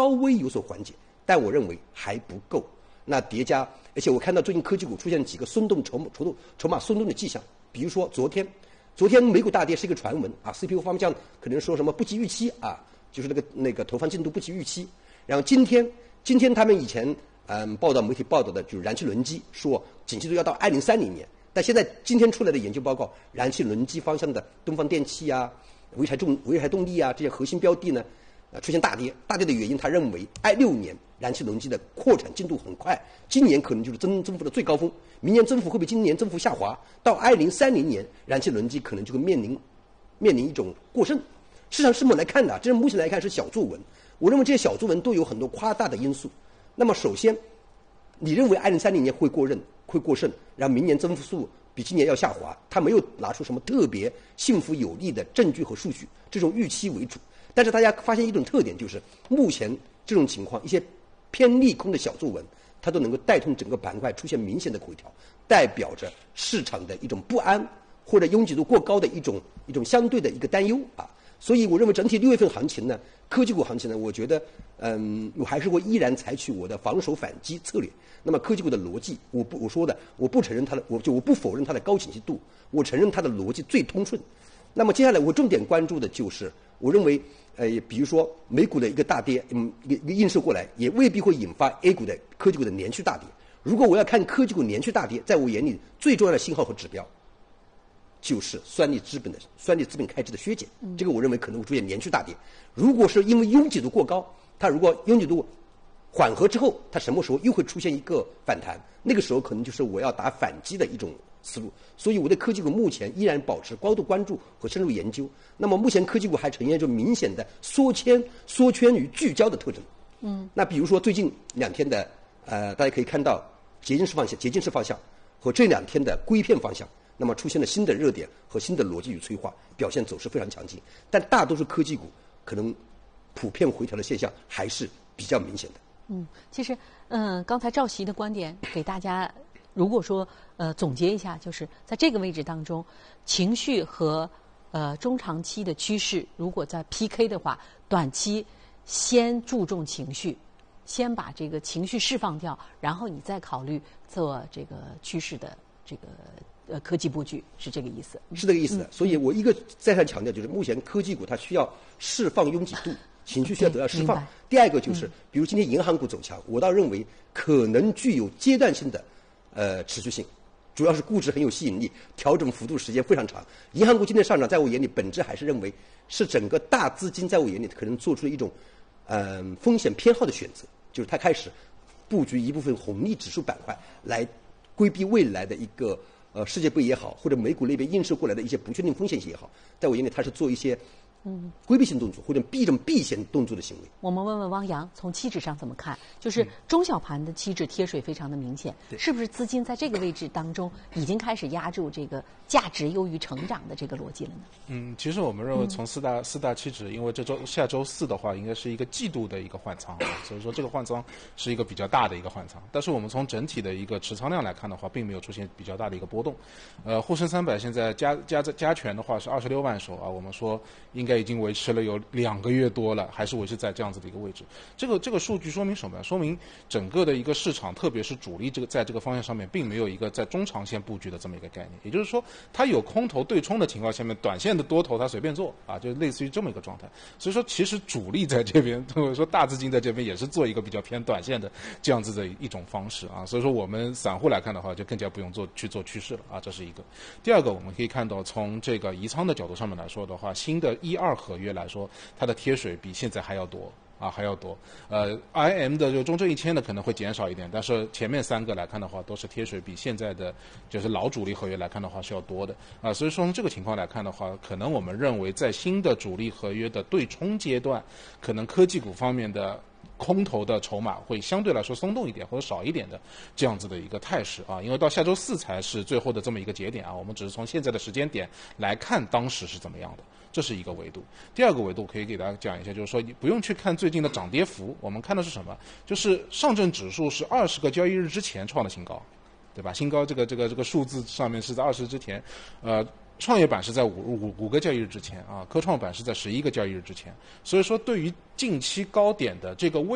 稍微有所缓解，但我认为还不够。那叠加，而且我看到最近科技股出现几个筹码松动的迹象，比如说昨天美股大跌是一个传闻啊 ，CPU 方向可能说什么不及预期啊，就是那个投放进度不及预期。然后今天他们以前媒体报道的就是燃气轮机说景气度要到2030年，但现在今天出来的研究报告，燃气轮机方向的东方电气啊、潍柴动力啊这些核心标的呢，出现大跌。大跌的原因，他认为26年燃气轮机的扩产进度很快，今年可能就是增幅的最高峰，明年增幅会比今年增幅下滑，到2030年，燃气轮机可能就会面临一种过剩。市场是否来看的？这目前来看是小作文。我认为这些小作文都有很多夸大的因素。那么首先，你认为2030年会过剩，然后明年增速比今年要下滑，他没有拿出什么特别幸福有利的证据和数据，这种预期为主。但是大家发现一种特点，就是目前这种情况，一些偏利空的小作文，它都能够带动整个板块出现明显的回调，代表着市场的一种不安或者拥挤度过高的一种相对的一个担忧啊。所以我认为整体6月份行情呢，科技股行情呢，我觉得我还是会依然采取我的防守反击策略。那么科技股的逻辑，我不承认它的，我不否认它的高景气度，我承认它的逻辑最通顺。那么接下来我重点关注的就是，我认为比如说美股的一个大跌，一个映射过来，也未必会引发 A 股的科技股的连续大跌。如果我要看科技股连续大跌，在我眼里最重要的信号和指标，就是算力资本开支的削减，这个我认为可能会出现连续大跌。如果是因为拥挤度过高，它如果拥挤度缓和之后，它什么时候又会出现一个反弹？那个时候可能就是我要打反击的一种思路。所以我对科技股目前依然保持高度关注和深入研究。那么目前科技股还呈现一种明显的缩圈与聚焦的特征。那比如说最近2天的大家可以看到捷径式方向和这2天的硅片方向，那么出现了新的热点和新的逻辑与催化，表现走势非常强劲。但大多数科技股可能普遍回调的现象还是比较明显的。 其实刚才赵琦的观点给大家，如果说总结一下，就是在这个位置当中，情绪和中长期的趋势如果在 PK 的话，短期先注重情绪，先把这个情绪释放掉，然后你再考虑做这个趋势的这个科技布局，是这个意思？ 是这个意思的。所以我一个再三强调，就是目前科技股它需要释放拥挤度，情绪需要得到释放。第二个就是，比如今天银行股走强，我倒认为可能具有阶段性的持续性，主要是估值很有吸引力，调整幅度时间非常长。银行股今天上涨，在我眼里本质还是认为是整个大资金在我眼里可能做出了一种风险偏好的选择，就是它开始布局一部分红利指数板块来规避未来的一个世界杯也好，或者美股那边映射过来的一些不确定风险也好，在我眼里它是做一些规避性动作或者避险动作的行为。 我们问问汪洋，从期指上怎么看？就是中小盘的期指贴水非常的明显，是不是资金在这个位置当中已经开始压住这个价值优于成长的这个逻辑了呢？ 其实我们认为从四大期指，因为下周四的话应该是一个季度的一个换仓，所以说这个换仓是一个比较大的一个换仓。但是我们从整体的一个持仓量来看的话，并没有出现比较大的一个波动。沪深300现在加权的话是26万手啊，我们说应该已经维持了有2个月多了，还是维持在这样子的一个位置。这个数据说明什么？说明整个的一个市场，特别是主力在这个方向上面，并没有一个在中长线布局的这么一个概念。也就是说，它有空头对冲的情况下面，短线的多头它随便做啊，就类似于这么一个状态。所以说，其实主力在这边，或者说大资金在这边，也是做一个比较偏短线的这样子的一种方式啊。所以说，我们散户来看的话，就更加不用去做趋势了啊，这是一个。第二个，我们可以看到，从这个移仓的角度上面来说的话，新的1、2合约来说，它的贴水比现在还要多。还要多。IM 的就中证1000的可能会减少一点，但是前面3个来看的话，都是贴水比现在的就是老主力合约来看的话是要多的所以说从这个情况来看的话，可能我们认为在新的主力合约的对冲阶段，可能科技股方面的空头的筹码会相对来说松动一点或者少一点的这样子的一个态势因为到下周4才是最后的这么一个节点我们只是从现在的时间点来看当时是怎么样的。这是一个维度。第二个维度可以给大家讲一下，就是说你不用去看最近的涨跌幅，我们看的是什么？就是上证指数是20个交易日之前创的新高，对吧？新高这个数字上面是在20之前，创业板是在5个交易日之前科创板是在11个交易日之前。所以说，对于近期高点的这个位